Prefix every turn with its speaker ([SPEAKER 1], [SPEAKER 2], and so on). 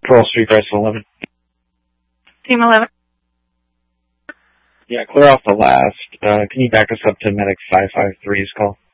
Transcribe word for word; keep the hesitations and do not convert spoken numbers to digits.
[SPEAKER 1] Pearl Street, Bristol, eleven.
[SPEAKER 2] Team eleven.
[SPEAKER 1] Yeah, clear off the last. Uh, can you back us up to Medic five five three's call?